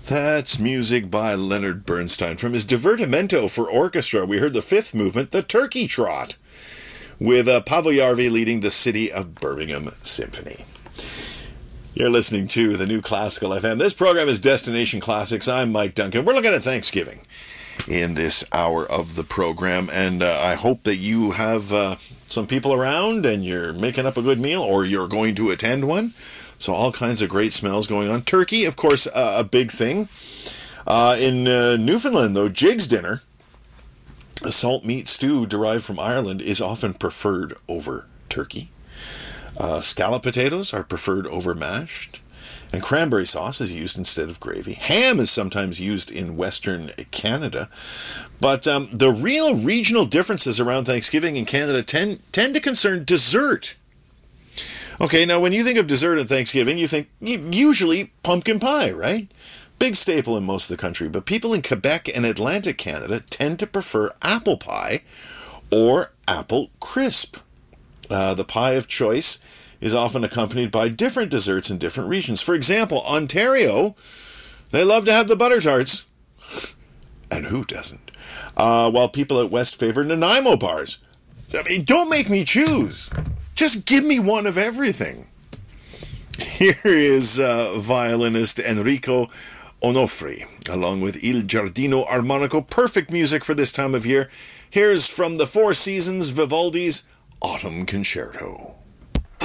That's music by Leonard Bernstein from his Divertimento for orchestra. We heard the fifth movement, the Turkey Trot, with Paavo Järvi leading the City of Birmingham Symphony. You're listening to the New Classical FM. This program is Destination Classics. I'm Mike Duncan. We're looking at Thanksgiving in this hour of the program, and I hope that you have some people around and you're making up a good meal, or you're going to attend one. So all kinds of great smells going on. Turkey, of course, a big thing. In Newfoundland, though, Jig's dinner, a salt meat stew derived from Ireland, is often preferred over turkey. Scallop potatoes are preferred over mashed. And cranberry sauce is used instead of gravy. Ham is sometimes used in Western Canada. But the real regional differences around Thanksgiving in Canada tend to concern dessert. Okay, now when you think of dessert at Thanksgiving, you think usually pumpkin pie, right? Big staple in most of the country, but people in Quebec and Atlantic Canada tend to prefer apple pie or apple crisp. The pie of choice is often accompanied by different desserts in different regions. For example, Ontario, they love to have the butter tarts. And who doesn't? While people out west favor Nanaimo bars. I mean, don't make me choose. Just give me one of everything. Here is violinist Enrico Onofri, along with Il Giardino Armonico. Perfect music for this time of year. Here's from the Four Seasons, Vivaldi's Autumn Concerto.